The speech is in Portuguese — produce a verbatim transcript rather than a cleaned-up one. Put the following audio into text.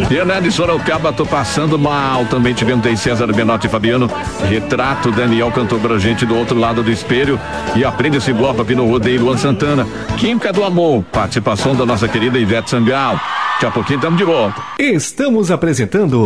E né, de Sorocaba, tô passando mal. Também tivemos aí César Benotti e Fabiano. Retrato, Daniel cantou pra gente do outro lado do espelho. E aprende esse bloco aqui no rodeio, Luan Santana. Química do Amor, participação da nossa querida Ivete Sangalo. Daqui a pouquinho estamos de volta. Estamos apresentando